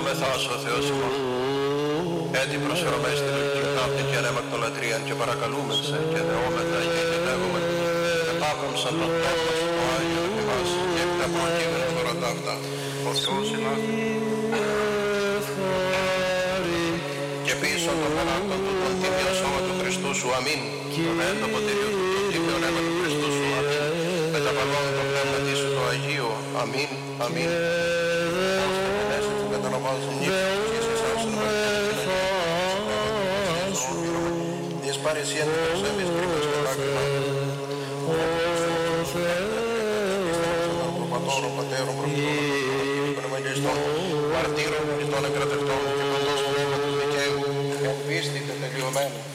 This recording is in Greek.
Ευλογούμεθα ο Θεός ημών. Έτσι προσφέρομαι στη λογική ταύτη και ανέμακτο λατρείαν και παρακαλούμεθα και δεόμεθα και εκετεύουμε. Επάκαμψαν τον τόπο στο Άγιο Θεός και εκ τα προκείμενα τώρα ταύτα. Ο Θεός ημάς. Και πίσω των μελάκτων του τον τίμιο σώμα του Χριστού σου. Αμήν. Τον έντοπο τιμίου του τον τίμιο αίμα του Χριστού σου. Αμήν. Με τα παλών το πνεύμα της του Αγίου. Αμήν. Αμήν. Παρεσιέντες τους εμείς κρύβες στο δάκτυλο προπατώρων, πατέρων, προφητών, πνευαγγελιστών, μαρτύρων, των εγκρατευτών και παντός πνεύματος δικαίου, εν πίστη τελειωμένου.